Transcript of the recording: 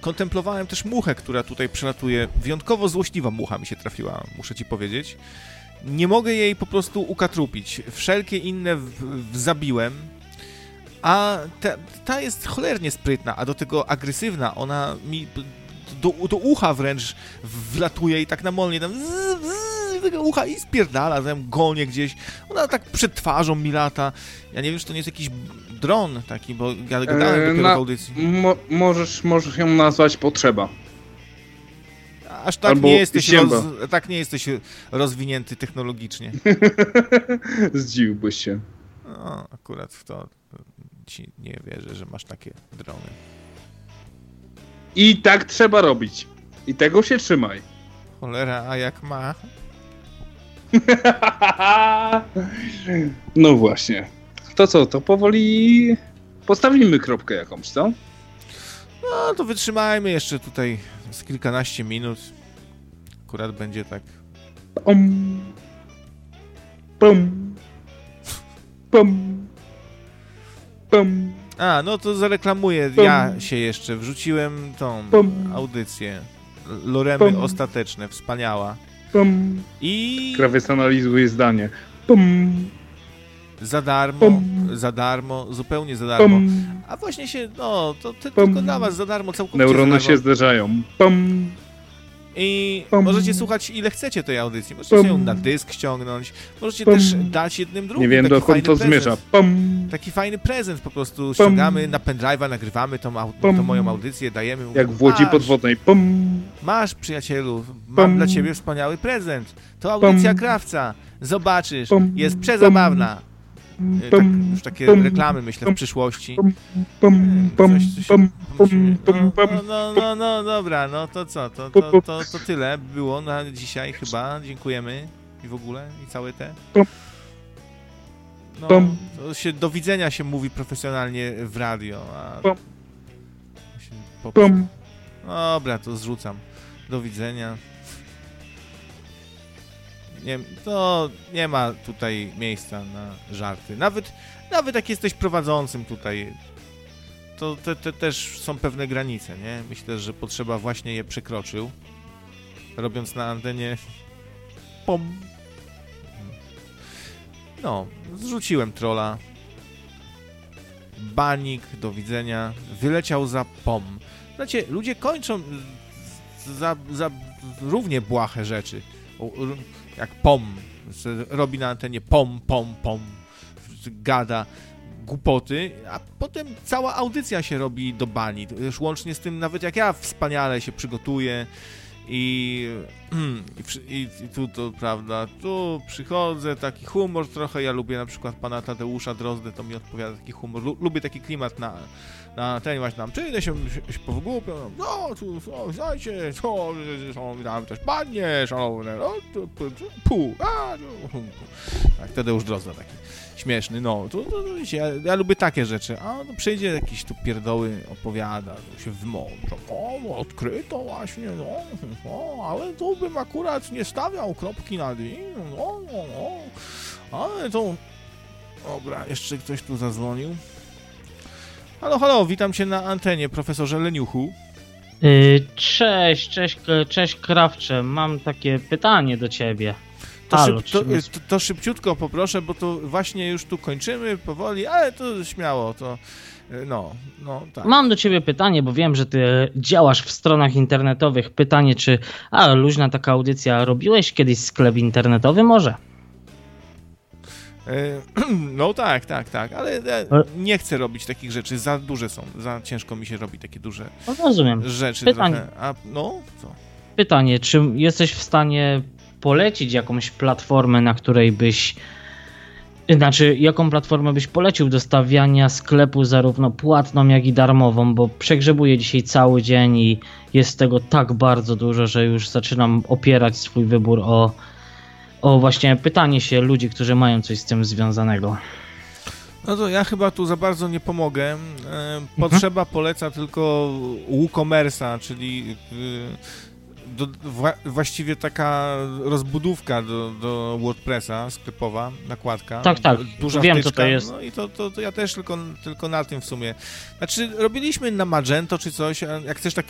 kontemplowałem też muchę, która tutaj przelatuje. Wyjątkowo złośliwa mucha mi się trafiła, muszę ci powiedzieć. Nie mogę jej po prostu ukatrupić. Wszelkie inne zabiłem, a ta jest cholernie sprytna, a do tego agresywna. Ona mi do ucha wręcz wlatuje i tak namolnie tam tego ucha i spierdala, tam gonie gdzieś. Ona tak przed twarzą mi lata. Ja nie wiem, czy to nie jest jakiś dron taki, bo ja gadałem dopiero w audycji. Możesz ją nazwać potrzeba. Aż tak nie jesteś rozwinięty technologicznie. Zdziwiłbyś się. No, akurat w to ci nie wierzę, że masz takie drony. I tak trzeba robić. I tego się trzymaj. Cholera, a jak ma? No właśnie. To co, to powoli postawimy kropkę jakąś, co? No to wytrzymajmy jeszcze tutaj z kilkanaście minut. Akurat będzie tak. Pum. Pum. Pum. Pum. A, no to zareklamuję ja się jeszcze. Wrzuciłem tą audycję. Loremy ostateczne, wspaniała. Pum. I... Krawiec analizuje zdanie. Pum. Za darmo, zupełnie za darmo. A właśnie się, no, to tylko dla was za darmo, całkowicie Neurony za darmo. się zderzają. Pum. I możecie słuchać ile chcecie tej audycji. Możecie ją na dysk ściągnąć. Możecie też dać jednym drugim. Nie wiem, dokąd to zmierza. Taki fajny prezent po prostu. Ściągamy na pendrive'a, nagrywamy tą moją audycję, dajemy. Mówię, jak w łodzi podwodnej. Masz, przyjacielu, mam dla ciebie wspaniały prezent. To audycja Krawca. Zobaczysz, jest przezabawna. Tak, już takie reklamy, myślę, w przyszłości. No, dobra, no to co? To tyle było na dzisiaj chyba. Dziękujemy i w ogóle, i całe te. No, to się do widzenia się mówi profesjonalnie w radio, a... Dobra, to zrzucam. Do widzenia. Nie ma tutaj miejsca na żarty. Nawet jak jesteś prowadzącym tutaj, to te też są pewne granice, nie? Myślę, że Potrzeba właśnie je przekroczył, robiąc na antenie pom. No, zrzuciłem trolla. Banik, do widzenia. Wyleciał za pom. Znacie, ludzie kończą za równie błahe rzeczy. Jak pom, robi na antenie pom, gada głupoty, a potem cała audycja się robi do bani. Już łącznie z tym, nawet jak ja wspaniale się przygotuję i tu to, prawda, tu przychodzę, taki humor trochę, ja lubię na przykład pana Tadeusza Drozdę, to mi odpowiada taki humor, lubię taki klimat na ten właśnie tam, przyjdę się powgłupią, no, tu, znajcie, tam też panie szanowne, no, tak, Tadeusz Drozda taki śmieszny, no, ja lubię takie rzeczy, a no, przyjdzie jakiś tu pierdoły, opowiada, się wymądrza, odkryto właśnie, no, ale tu bym akurat nie stawiał kropki nad i, ale to, dobra, jeszcze ktoś tu zadzwonił. Halo, witam cię na antenie, profesorze Leniuchu. Cześć Krawcze, mam takie pytanie do ciebie. To szybciutko poproszę, bo to właśnie już tu kończymy powoli, ale to śmiało, to no, tak. Mam do ciebie pytanie, bo wiem, że ty działasz w stronach internetowych. Pytanie, czy luźna taka audycja, robiłeś kiedyś sklep internetowy może? No tak, ale nie chcę robić takich rzeczy, za duże są, za ciężko mi się robi takie duże rzeczy. Pytanie. Trochę. Co? Pytanie, czy jesteś w stanie polecić jakąś platformę, na której jaką platformę byś polecił do stawiania sklepu zarówno płatną, jak i darmową, bo przegrzebuję dzisiaj cały dzień i jest tego tak bardzo dużo, że już zaczynam opierać swój wybór o właśnie pytanie się ludzi, którzy mają coś z tym związanego. No to ja chyba tu za bardzo nie pomogę. Potrzeba poleca tylko WooCommerce'a, czyli właściwie taka rozbudówka do WordPressa sklepowa, nakładka. Tak, duża wiem wtyczka. Co to jest. No i to ja też tylko na tym w sumie. Znaczy robiliśmy na Magento czy coś, a jak chcesz taki